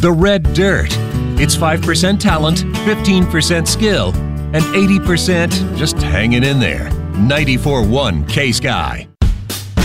The Red Dirt. It's 5% talent, 15% skill, and 80% just hanging in there. 94.1 K-Sky.